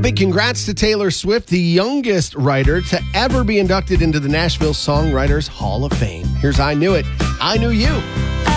A big congrats to Taylor Swift, the youngest writer to ever be inducted into the Nashville Songwriters Hall of Fame. Here's I Knew It, I Knew You.